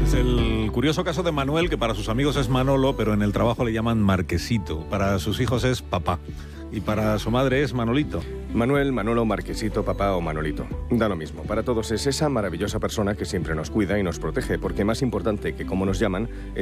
Es el curioso caso de Manuel, que para sus amigos es Manolo, pero en el trabajo le llaman Marquesito. Para sus hijos es papá. Y para su madre es Manolito. Manuel, Manolo, Marquesito, papá o Manolito. Da lo mismo. Para todos es esa maravillosa persona que siempre nos cuida y nos protege, porque más importante que cómo nos llaman